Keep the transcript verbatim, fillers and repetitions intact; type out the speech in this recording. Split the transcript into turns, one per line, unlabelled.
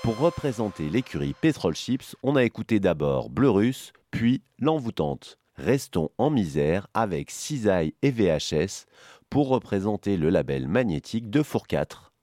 Pour représenter l'écurie Petrol Chips, on a écouté d'abord Bleu Russe, puis L'Envoûtante. Restons en misère avec Cisaille et V H S pour représenter le label magnétique de Fourcatre.